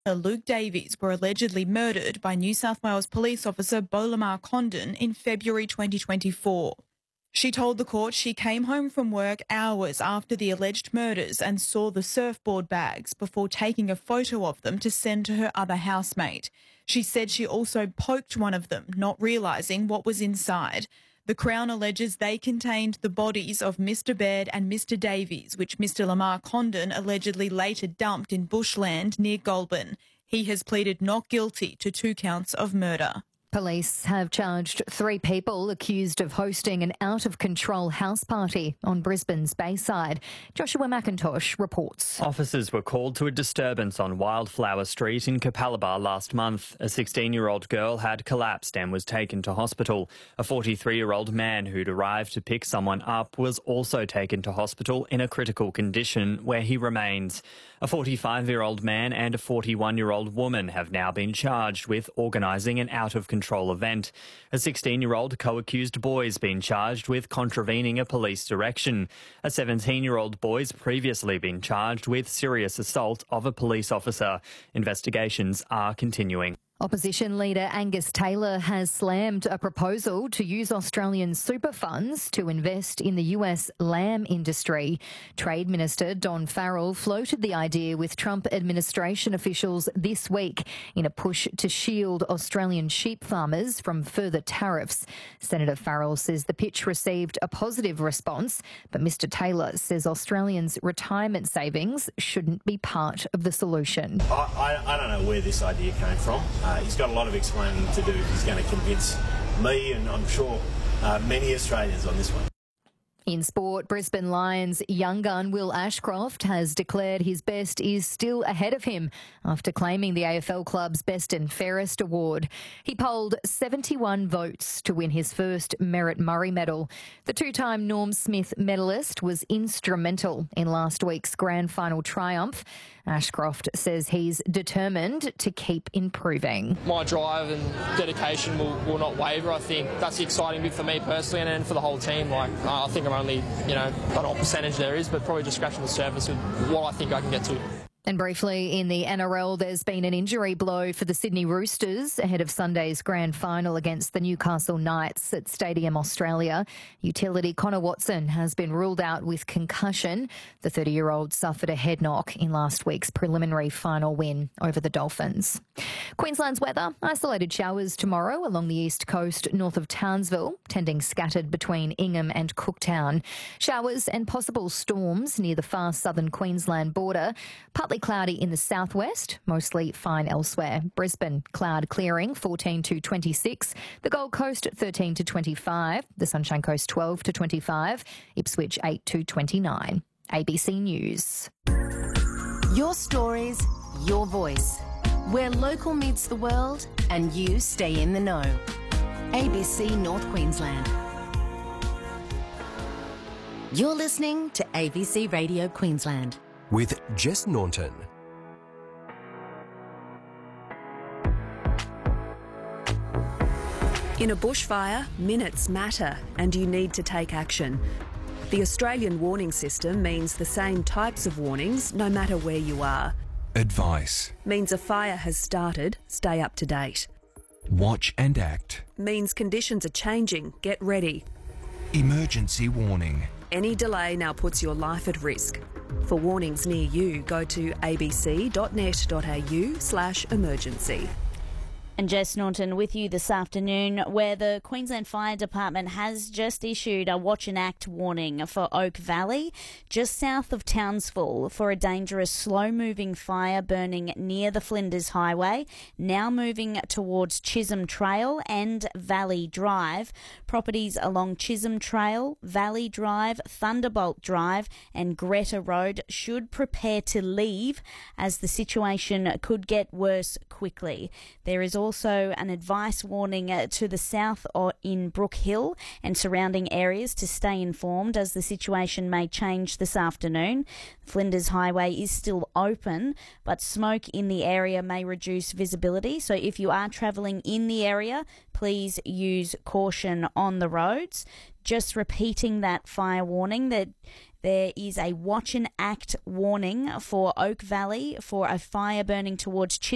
Luke Davies were allegedly murdered by New South Wales police officer Bolamar Condon in February 2024. She told the court she came home from work hours after the alleged murders and saw the surfboard bags before taking a photo of them to send to her other housemate. She said she also poked one of them, not realising what was inside. The Crown alleges they contained the bodies of Mr Baird and Mr Davies, which Mr Lamar Condon allegedly later dumped in bushland near Goulburn. He has pleaded not guilty to 2 counts of murder. Police have charged 3 people accused of hosting an out-of-control house party on Brisbane's Bayside. Joshua McIntosh reports. Officers were called to a disturbance on Wildflower Street in Capalaba last month. A 16-year-old girl had collapsed and was taken to hospital. A 43-year-old man who'd arrived to pick someone up was also taken to hospital in a critical condition where he remains. A 45-year-old man and a 41-year-old woman have now been charged with organising an out-of-control event. A 16-year-old co-accused boy's been charged with contravening a police direction. A 17-year-old boy's previously been charged with serious assault of a police officer. Investigations are continuing. Opposition leader Angus Taylor has slammed a proposal to use Australian super funds to invest in the US lamb industry. Trade Minister Don Farrell floated the idea with Trump administration officials this week in a push to shield Australian sheep farmers from further tariffs. Senator Farrell says the pitch received a positive response, but Mr Taylor says Australians' retirement savings shouldn't be part of the solution. I don't know where this idea came from. He's got a lot of explaining to do. He's going to convince me and I'm sure many Australians on this one. In sport, Brisbane Lions young gun Will Ashcroft has declared his best is still ahead of him after claiming the AFL club's Best and Fairest award. He polled 71 votes to win his first Merritt Murray medal. The 2-time Norm Smith medalist was instrumental in last week's grand final triumph. Ashcroft says he's determined to keep improving. My drive and dedication will not waver. I think that's the exciting bit for me personally and for the whole team. I think I'm only, I don't know what percentage there is, but probably just scratching the surface with what I think I can get to. And briefly, in the NRL, there's been an injury blow for the Sydney Roosters ahead of Sunday's grand final against the Newcastle Knights at Stadium Australia. Utility Connor Watson has been ruled out with concussion. The 30-year-old suffered a head knock in last week's preliminary final win over the Dolphins. Queensland's weather, isolated showers tomorrow along the east coast north of Townsville, tending scattered between Ingham and Cooktown. Showers and possible storms near the far southern Queensland border. Partly cloudy in the southwest, mostly fine elsewhere. Brisbane, cloud clearing, 14 to 26. The Gold Coast, 13 to 25. The Sunshine Coast, 12 to 25. Ipswich, 8 to 29. ABC News. Your stories, your voice. Where local meets the world and you stay in the know. ABC North Queensland. You're listening to ABC Radio Queensland. With Jess Naunton. In a bushfire, minutes matter and you need to take action. The Australian warning system means the same types of warnings no matter where you are. Advice. Means a fire has started, stay up to date. Watch and act. Means conditions are changing, get ready. Emergency warning. Any delay now puts your life at risk. For warnings near you, go to abc.net.au/emergency. And Jess Naunton with you this afternoon, where the Queensland Fire Department has just issued a watch and act warning for Oak Valley, just south of Townsville, for a dangerous slow-moving fire burning near the Flinders Highway, now moving towards Chisholm Trail and Valley Drive. Properties along Chisholm Trail, Valley Drive, Thunderbolt Drive and Greta Road should prepare to leave as the situation could get worse quickly. There is also an advice warning to the south or in Brook Hill and surrounding areas to stay informed as the situation may change this afternoon. Flinders Highway is still open, but smoke in the area may reduce visibility. So if you are travelling in the area, please use caution on the roads. Just repeating that fire warning, that there is a watch and act warning for Oak Valley for a fire burning towards Chisholm